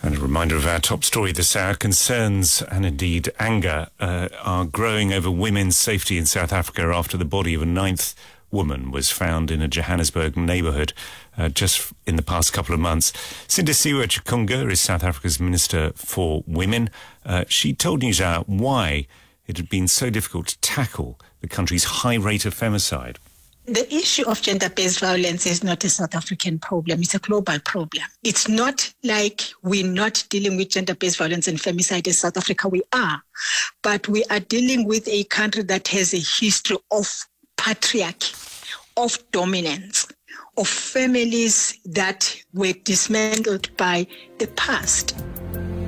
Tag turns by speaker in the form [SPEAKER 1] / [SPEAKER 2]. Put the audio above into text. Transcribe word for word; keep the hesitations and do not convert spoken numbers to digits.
[SPEAKER 1] And a reminder of our top story this hour. Concerns and indeed anger uh, are growing over women's safety in South Africa after the body of a ninth woman was found in a Johannesburg neighbourhood uh, just in the past couple of months. Sindisiwe Chikunga is South Africa's Minister for Women. Uh, she told NewsHour why it had been so difficult to tackle the country's high rate of femicide.
[SPEAKER 2] The issue of gender-based violence is not a South African problem. It's a global problem. It's not like we're not dealing with gender-based violence and femicide in South Africa. We are. But we are dealing with a country that has a history of patriarchy, of dominance, of families that were dismantled by the past.